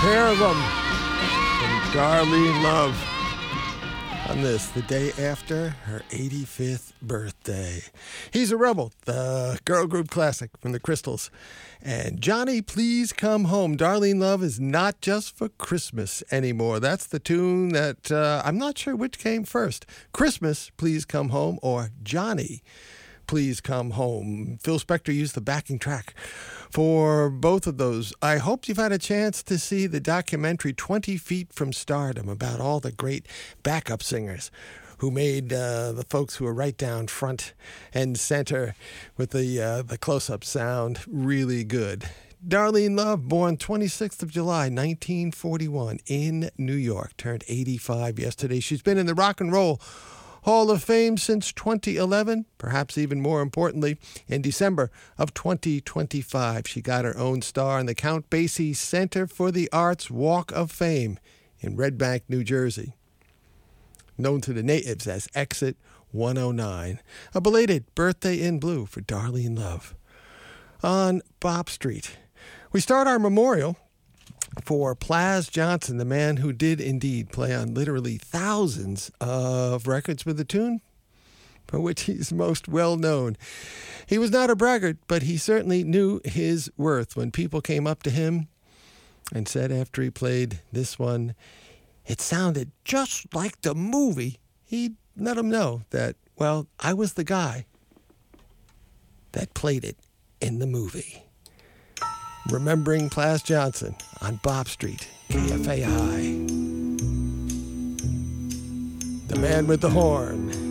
pair of them from Darlene Love on this, the day after her 85th birthday. He's a Rebel, the girl group classic from the Crystals. And Johnny, Please Come Home. Darlene Love is not just for Christmas anymore. That's the tune that I'm not sure which came first. Christmas, Please Come Home, or Johnny, Please Come Home. Phil Spector used the backing track for both of those. I hope you've had a chance to see the documentary 20 Feet from Stardom about all the great backup singers who made the folks who were right down front and center with the close-up sound really good. Darlene Love, born 26th of July, 1941 in New York, turned 85 yesterday. She's been in the Rock and Roll Hall of Fame since 2011, perhaps even more importantly, in December of 2025, she got her own star in the Count Basie Center for the Arts Walk of Fame in Red Bank, New Jersey, known to the natives as Exit 109. A belated birthday in blue for Darlene Love. On Bop Street, we start our memorial for Plas Johnson, the man who did indeed play on literally thousands of records with a tune for which he's most well known. He was not a braggart, but he certainly knew his worth. When people came up to him and said after he played this one, it sounded just like the movie, he'd let them know that, well, I was the guy that played it in the movie. Remembering Plas Johnson on Bop Street, KFAI. The man with the horn.